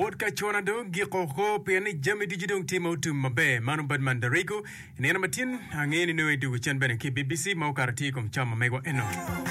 Vodka chona do giko piani jami dijidong timo tu mabe manu bad mandariko nena matin angeni no edu chen bene ki BBC mau karati kom chama mego eno.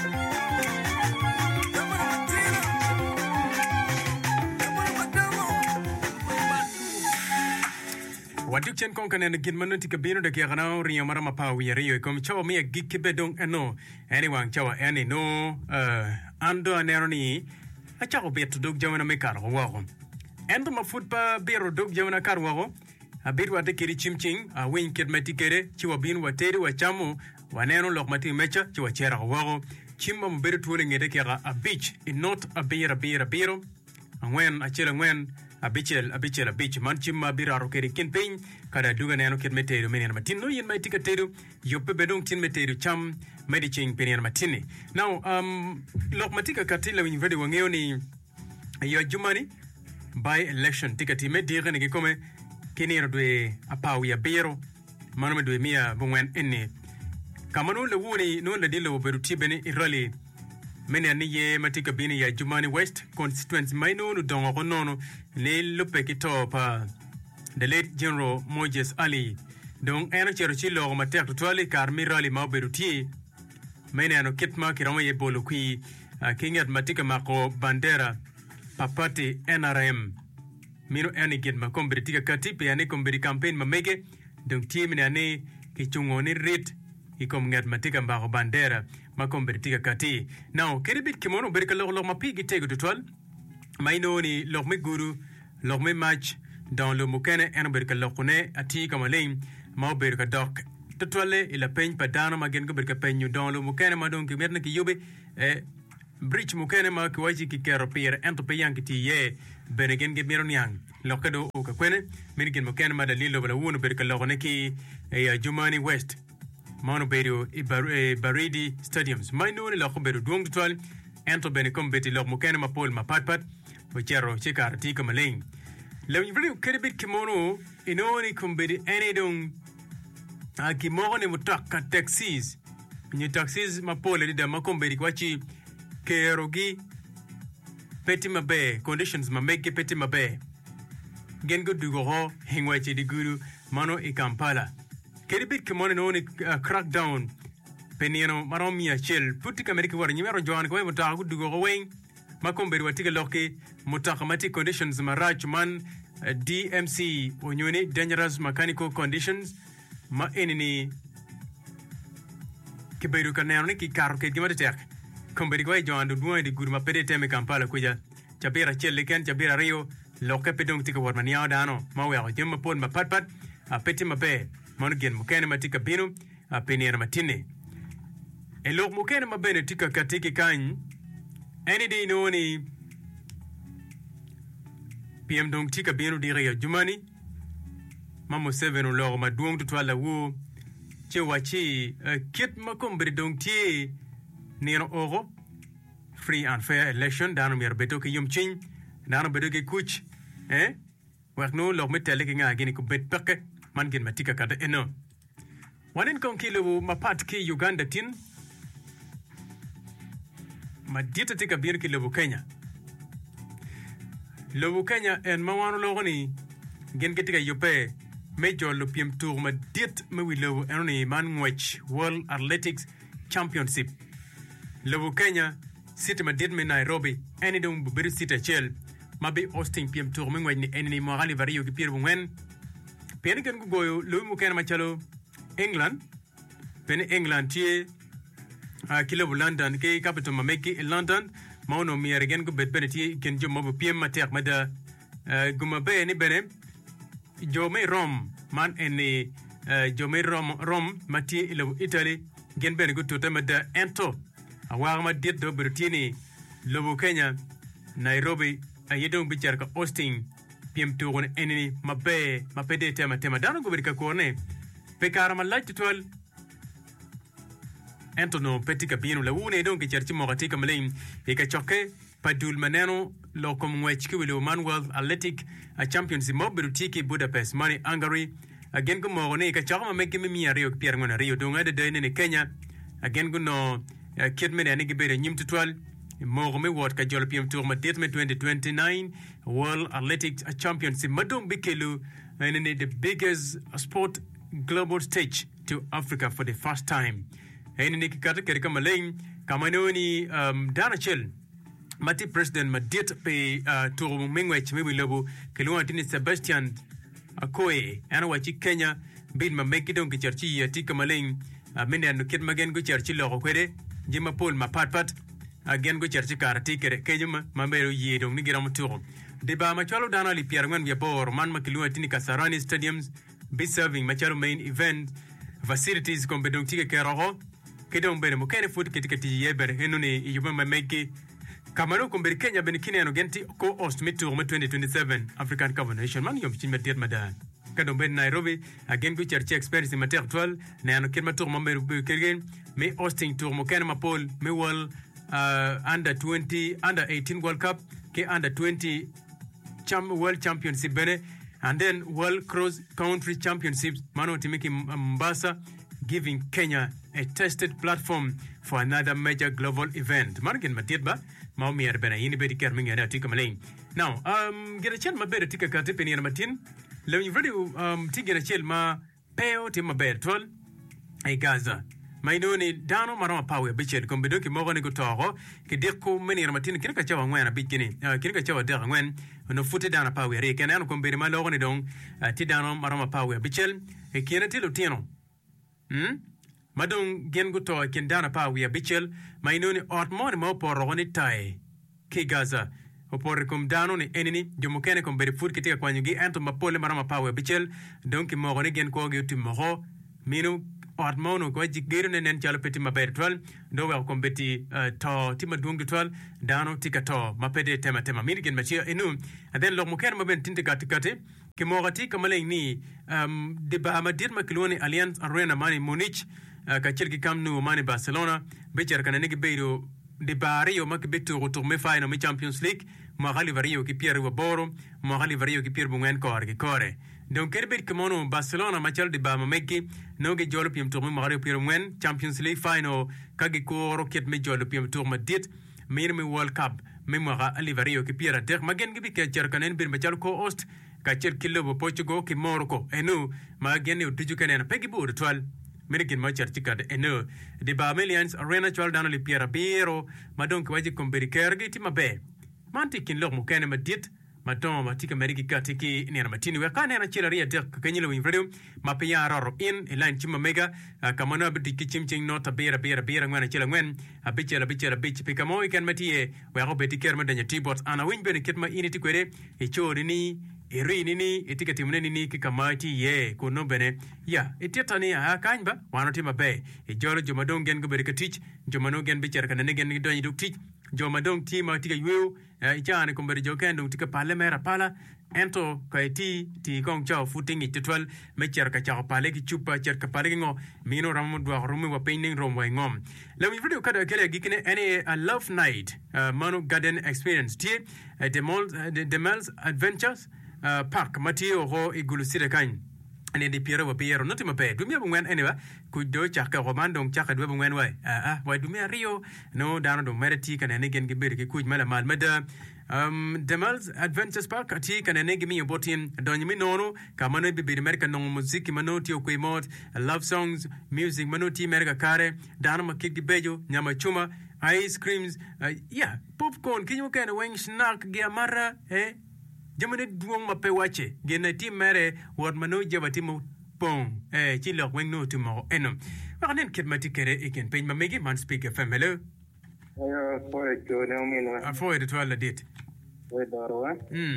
Waduk chen kon kanen gin manuti kabino de kiagana riya marama pawi riyo kom chawa mia gikibe dong eno anyone chawa any no ando aneroni a chawa betu dog jamana me kar wago endo ma futba bero dog jamana kar wago a betu wate kiri chimching a win kid metikere chiwa bin wateri wa chamu waneno lok mati mecha chiwa chera wago chimba mbere tuole ngede kiaga a beach in not a bero angwen a chela ngwen a beach man chimma biraro keri kinpin kada duga neno kid meteru menen matino yin mai tikateru yope bedong tin meteru cham mediching penen matini now lok matika katila win vede wangeoni yo jumani by election tikati me dire ne kome kenero dwe apaw ya bero manome dwe mia bongwen enne kamano le woni no le dilo beruti bene irali mene ni ye matika bini ya Jumani West constituency maino no dongo nono ne lupe kito pa the late General Moses Ali donc eno chero chilo matek twali karmi rali maberuti mene ano kitma kiramo ye bolo kui kingat matika mako bandera papati NRM mino eni git makombri tika kati pe ane kombri campaign mamege donc team ne ane kichungoni rit ikom ngat matika mako bandera makombri tika kati now keribit kimono berka log mapigi tego tutwal maino ni log me guru log me match dans le mokene en berka lokune ati kamalein mau berka dok tutwale ila peñ padano magen go berka peñu dans le mokene ma donc merna ki yobe bridge mokene ma ki waji ki kero pire ento peyan ki ye benegen ge miron yang lokado o ka kwene minigen mokene ma dalilo bala wono berka lokune ki Jumani West Mano Berio Baridi Stadiums. Maino ni lako beru duong tutwal. Ento bene kombeti lok mukene mapol mapatpat. Wachero chekar tika maling. Lewin vili ukeribit kimono inoni kombeti ene dong kimono ni mutaka taxis. Nye taxis mapol edida makombeti kwachi kerogi peti mabe. Conditions mameke peti mabe. Gengo dugoho hingwachi di guru mano i Kampala. Keribit kimono no crackdown peniano maromia chel putika amerika war nyimero joan ko mutaku dugo weng makomberi watika loke mutakamati conditions marach man DMC onyone dangerous mechanical conditions ma enini kiberu kanano ki karo ke gimata tek komberi ko joan dugo di gurma pede teme Kampala kuja chabira chel ken chabira rio loke pedong tika war mania dano mawe jemma pon ma patpat a peti mabe Monugen mukene matika binu penera matine. Elok mukene mabene tika katiki kany. Any day no ni PM dong tika binu dire ya Jumani. Mamo 7 lor ma duong tutwala wu. Che wachi kit makombri dong tie nero oro. Free and fair election dano mi arbeto ke yum ching. Dano bedo ke kuch. Wak no lor metele ke nga gini ko bet pake. Mangin matika kada eno. Wanin kong kilo mapat ki Uganda tin. Madita tika bir ki lobu Kenya. Lobu Kenya en mawano logo ni gen ketika yope major lupiem tour madit mawi lobu enoni manwech World Athletics Championship. Lobu Kenya city madit me Nairobi eni dong bubiru city chel mabi Austin piem tour mingwech ni eni morali vario ki pir bungen. Pene kan goyo lu mukena machalo England pene England tie kilo London ke capital mameki London mauno mi regen go bet beneti ken jo mobu piem matek mada guma be ni bene jome Rome man eni jome Rome mati ilo Italy gen bene go tota mada ento awa ma dit do bertini lobo Kenya Nairobi ayedong bichar ka Austin PM tourne enini mapede tema dano go berka kone pe karama lajt tol entono petika binu la wune don ke cherchi mogati kamlein e ka choke padul maneno lo kom ngwech ki wilo World Athletic Championship mobiru tiki Budapest mani Hungary again go mogone ka chama meke mi rio pierre ngona rio donga de ne Kenya again go no kidmen ani gibere nyim tutwal Mogome Ward ka Jolpium Tour Madet me 2029 World Athletics Championship Madong Bikelu and the biggest sport global stage to Africa for the first time. And in Nikata Kerika Malay, Kamanoni Danachel. Mati President Madet pe Tour Mingwech Miwilobu, Keluantini Sebastian Akoe, Anawachi Kenya, Bin Mamekidon Kicherchi, Tika Malay, Minda Nukit Magen Gucherchi Lokwede, Jima Paul Mapatpat, again Gucherchi Karatik, Kejum, Mamberu Yedong Nigiram Tour. Deba Machalo Danali Pierman Yapor, Man Makiluatini Kasarani Stadiums, be serving Machalo main event facilities Compedong Tika Karaho, Kedong Benemukene Food Kitikati Yeber, Henuni, Yuma Meki. Kamaru kumberi Kenya benikini anogenti co-host Tour 2027 African Cup of Nations man yom chimbe tiet madan kado ben Nairobi again ku cherche experience mater actual na anokema Tour mamberu kergen me hosting Tour mokana mapol me world under 18 World Cup ke under 20 World Championship bene and then World Cross Country Championships mano timiki Mombasa, giving Kenya a tested platform for another major global event. Margin Matiba, Maumi Arbena, Inibedi Kerming and Atika Malay. Now, get a child, my better ticket Katipini and Martin. Let me really ticket a child, ma peo to my bed, 12 a Gaza. My noni Dano Marama Power, Bichel, Combedoki Morani Gutoro, Kedeko, many Martin, Kirkachawa, when a beginning, Kirkachawa Darwen, no footed down a power, Rekan, and Combe Malonidong, Tidano Marama Power, Bichel, a Kiratilo Tino. Madong gen guto kendana pa we bichel mainoni otmon mo poroni tai ki Gaza opor kum dano ni enini jomukene kom beri food kitika kwanyugi ento mapole marama pa we bichel donc mo goni gen ko gi timo minu otmono ko jigiru nen chalo peti maber 12 do we kom beti to timadung 12 dano tika to mapede tema mini gen machia enu and then lo mukene maben tinte katikate kimogati kamale ni de Bahamadir Makiloni Alliance Arena mani Munich kachirki kamnu mani Barcelona becher kana nigi beiro de Barrio makibetu retourme final mi Champions League magali vario ki Pierre Waboro magali vario ki Pierre Bungen kore donc kerbet kemono Barcelona machal de Bahama meki noge jolo piem tourme magali Pierre Bungen Champions League final kagi ko rocket me jolo piem tourme dit mi World Cup me magali vario ki Pierre der magen gibi ke cherkanen bir machal ko host kachir kilo bo Portugal ki Morocco enu mageni utuju kanena pegi bu 12 American Machar Chicard enu de Bamelians Arena Chal Danali Pierre Biro madon kwaji komberi kergi timabe manti kin lo mukene madit madon matika meriki katiki ni matini we kana na chila ria der kanyilo winfredo mapia raro in line chima mega kamana bidi kichimching nota bera ngwana chila ngwen abichela bichi pikamo ikan matie we go beti kerma danya tibot ana win bene kitma initi kwere ichori ni iri nini itiketi muneni ni kikamati ye kuno bene ya itietani kanba wanoti mabe ijoro jomadong gen go berika teach jomano gen bicher kana negen do ni teach jomadong tima tika yu ichane kombere jokendo tika pale mera pala ento kaiti ti kong chao footing itwal mecher ka chao pale ki chupa cher ka pale ngo mino ramu dwa rumi wa painting rom wa ngom le mi video kada kele gikine any a love night mano garden experience tie the Mal's Adventures Park Matio ho igulusire kan ene di Piero not ma pe dumia bungen anyway ku do chaka romandong chaka do bungen wa dumia Rio no dano do meriti kan ene gen gibir ki ku mala mal meda the Mal's Adventures Park ati kan ene gimi botin donmi nono kamano bi America no music mano ti ko mod love songs music mano ti America kare dano makiki bejo nyama chuma ice creams popcorn kinyo kan wing snack giamara Jamane duong mape wache gena ti mere word mano jabati mo pong chi lok weng no tomorrow enom wanen ket mati kere iken pen mamegi man speak FM hello ayo for to no min for it to all dit we dorwa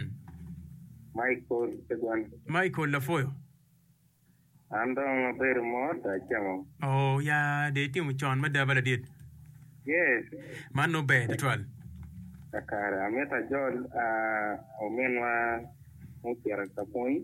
Michael la foyo andong ber mo ta chamo oh ya de ti mu chon ma da bala dit yes man no be it all Kakara, ameta jol omenwa mutiara kapoi.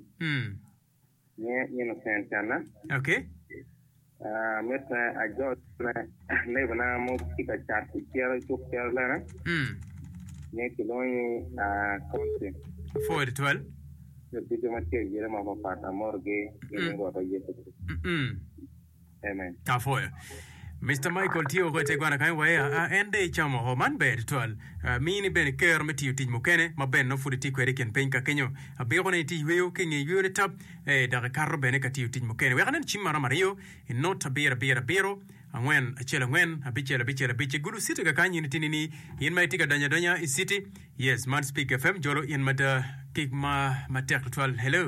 Ni sentana. Okay. Meta a jol na mutika chat kiara chukera lana. Ni kiloni konse. For the 12. The big material yere mama pata morgue ni ngota yeto. Amen. Ta foya. Mr. Michael Tio ko te gwana kan wa ende chamo ho man be twal mini ben ker meti uti mukene ma ben no fudi ti kwere ken penka kenyo abe ko ne ti weyo ke ngi yure tap da karro bene ka ti uti mukene we kanen chimara mario in not bera angwen achela ngwen abiche guru city ka kanyi ni tinini in mai tika danya city yes man speak fm jolo in mata kigma matek twal hello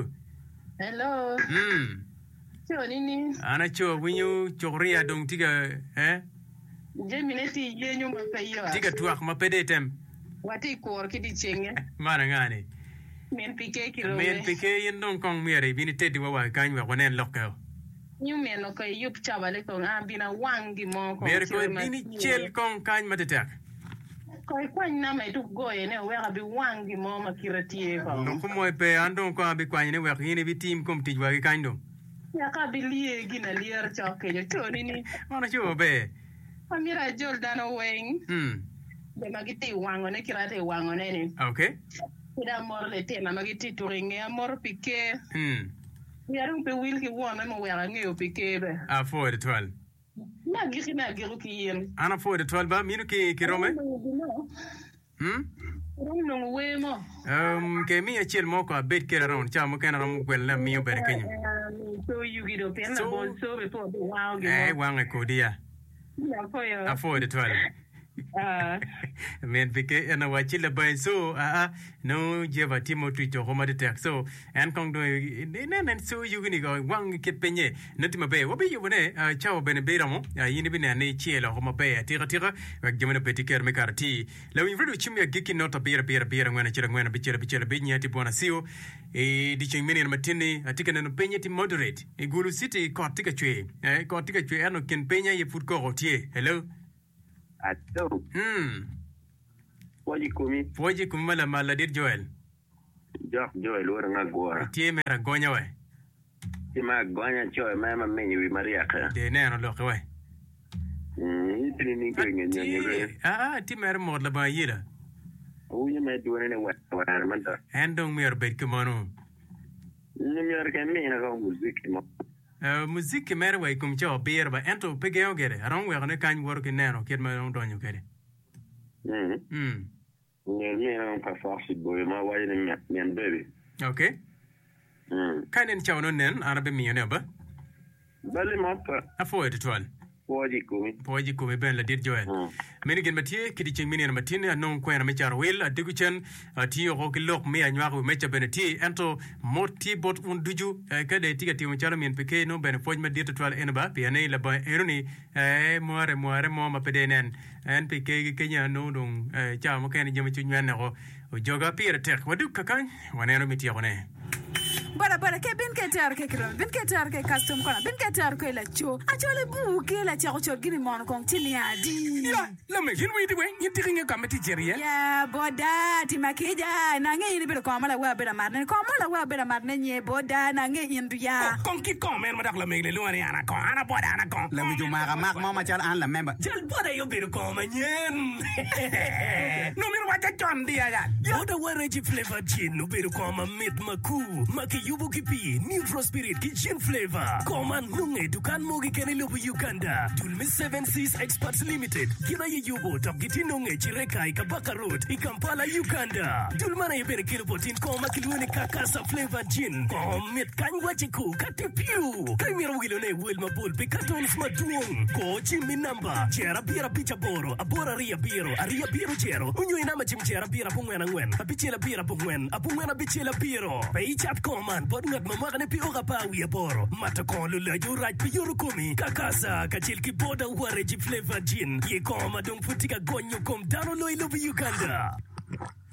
Cho nini? Ana cho winyu choria dong tiga Jemineti yenyu mapayo. Tiga tuak mapede tem. Wati kor kidi chenge. Mana ngani. Men pike kilo. Men pike yen dong kong miere bini tedi wawa kanywa wanen lokao. Nyu men no kay yup chabale kong ambina wangi mo kong. Miere ko bini chel kong kany matetak. Koy kwany na mai tu goye ne wera bi wangi mo makiratie ko. No kumo pe andong ko abi kwany ne wek yini bi team kom tijwa ki kanydo. Ya ka bilie gina lier choke yo choni ni. Mana chuo be. Amira Jordan Weng. De magiti wango ne kirate wango ne ni. Okay. Ida mor le tema magiti turinge amor pike. Yarum pe wilki wona mo wera ngeo pike be. A for the 12. Na giru ki yen. Ana for the 12 ba minu ki rome? No way mo. Ke mi achel mo ko bet kera ron cha mo kana rom kwel na mi obere kenyo. So you get up and so before the wow. Wang ko dia. Yeah, for the 12. Men pike na wachile by so no jeva Timothy to homa de tek so and kong do nen so you gini go wang kit penye natima be wobi you ne chao bene beramo yini bine ne chielo homa be tira wa gemena petiker me karti la wi vredo chimya giki nota bera ngwana chira ngwana bichera binya ti bona sio di chimini na matini atika na penye ti moderate gulu city ko tika chwe ano ken penya ye food ko rotie hello Ato. Poji kumi mala dir Joel. Joel ora ngagora. Tie mera gonya we. Tima gonya choe mama menyu wi Maria ka. De ne no lokwe we. Ni kwenye ti mera mod la ba yila. Uye me duone ne wa manta. Andong mer bet kumano. Ni mer ke mi na ko muziki mo. Musique mere way kum cho beer ba ento pegeo gere aron we ne kan work nero ket ma on donyo gere ni na pa force boy ma way ne men baby okay kanen chawno nen arabe mi ne ba bali ma pa afo et toile poji kumi ben la dir Joel meni gen matie kidi ching mini na matine non ko na mechar wel adigu chen ti yo ko lok me anwa ko mecha beneti ento moti bot un duju kade tiga ti mechar men peke no ben foj ma dir toile en ba pe ne la ba eroni moare mo ma pedenen en peke kenya no dong cha mo ken jema chu nyan ko joga pire tek wadu kakan waneno miti ko ne bara ke bin ke tar ke kram bin ke tar ke custom kona bin ke tar ke la cho a cho le bu ke la cha cho gini mon kon tili adi la me yin wi di we yin ti nge kamati jeria ya boda ti makeja na nge yin bi ko mala wa bera marne nye boda na nge yin ya kon ki kon men madak la me le lo ana kon ana boda ana kon la mi jo mak mama chal an la member jal boda yo bi ko ma nyen no mi wa cha chon dia ya boda wa reji flavor gin no bi ko ma mit maku maki yubu kipi new spirit kitchen flavor koman nunge dukan mogi kene lobu Uganda dulme 7 Seas Experts Limited kina ye yubu top giti nunge chireka ikabaka road ikampala Uganda dulmana ye bere kilo potin koma kilwene kakasa flavor gin komit kanywa chiku katipiu kaimira wilone wilma bulpi katons maduong ko chimi namba chera bira picha boro abora ria biro chero unyo inama chim chera bira pungwena ngwen apichela bira pungwen apungwena bichela biro peichat koman bod ngat mamaka ne pioga pa wi boro matakolo la juraj piyuru kumi kakasa kachilki boda wareji flavor gin ye koma dong putika gonyo kom dano lo ilu Uganda